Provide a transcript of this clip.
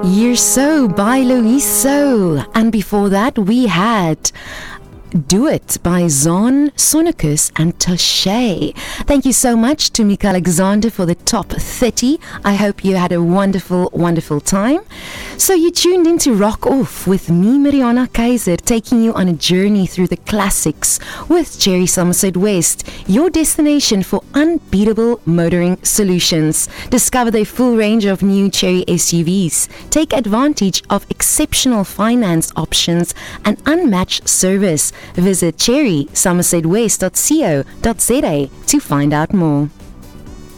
You're So by Louise So. And before that, we had Do It by Zon, Sonicus and Toshe. Thank you so much to Mika Alexander for the top 30. I hope you had a wonderful, wonderful time. So you tuned in to Rock Off with me, Mariana Kaiser, taking you on a journey through the classics with Cherry Somerset West, your destination for unbeatable motoring solutions. Discover their full range of new Cherry SUVs. Take advantage of exceptional finance options and unmatched service. Visit cherrysomersetwest.co.za to find out more.